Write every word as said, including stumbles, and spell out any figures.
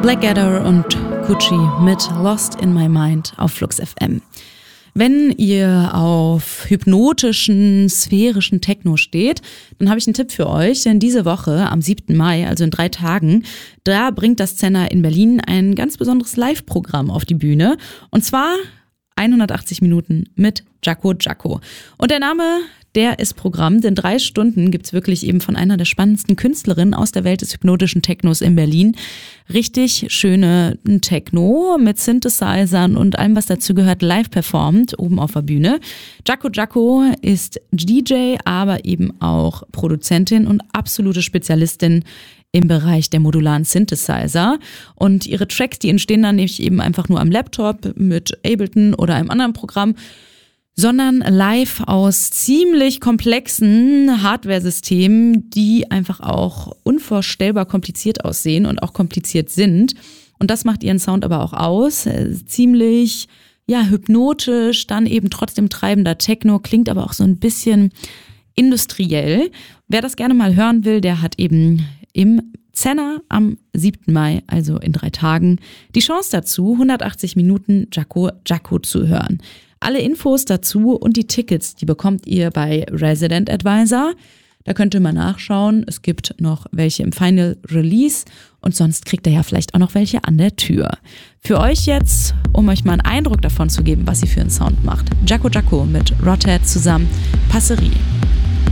Blackadder und Gucci mit Lost in My Mind auf Flux F M. Wenn ihr auf hypnotischen, sphärischen Techno steht, dann habe ich einen Tipp für euch, denn diese Woche am siebten Mai, also in drei Tagen, da bringt das Zenner in Berlin ein ganz besonderes Live-Programm auf die Bühne. Und zwar hundertachtzig Minuten mit Jaco Jaco. Und der Name, der ist Programm, denn drei Stunden gibt's wirklich eben von einer der spannendsten Künstlerinnen aus der Welt des hypnotischen Technos in Berlin. Richtig schöne Techno mit Synthesizern und allem, was dazu gehört, live performt, oben auf der Bühne. Jaco Jaco ist D J, aber eben auch Produzentin und absolute Spezialistin im Bereich der modularen Synthesizer. Und ihre Tracks, die entstehen dann nämlich eben einfach nur am Laptop mit Ableton oder einem anderen Programm, sondern live aus ziemlich komplexen Hardware-Systemen, die einfach auch unvorstellbar kompliziert aussehen und auch kompliziert sind. Und das macht ihren Sound aber auch aus. Ziemlich, ja, hypnotisch, dann eben trotzdem treibender Techno, klingt aber auch so ein bisschen industriell. Wer das gerne mal hören will, der hat eben im Zenner am siebten Mai, also in drei Tagen, die Chance dazu, hundertachtzig Minuten Jaco Jaco zu hören. Alle Infos dazu und die Tickets, die bekommt ihr bei Resident Advisor. Da könnt ihr mal nachschauen. Es gibt noch welche im Final Release und sonst kriegt ihr ja vielleicht auch noch welche an der Tür. Für euch jetzt, um euch mal einen Eindruck davon zu geben, was sie für einen Sound macht. Jaco Jaco mit Rothead zusammen, Passerie.